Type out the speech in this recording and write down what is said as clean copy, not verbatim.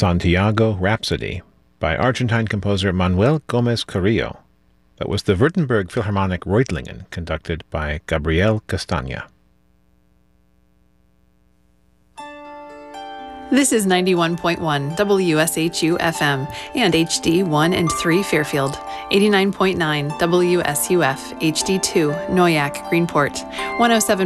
Santiago Rhapsody by Argentine composer Manuel Gómez Carrillo. That was the Württemberg Philharmonic Reutlingen, conducted by Gabriel Castagna. This is 91.1 WSHU FM and HD 1 and 3 Fairfield, 89.9 WSUF HD2 Noyak Greenport, 107.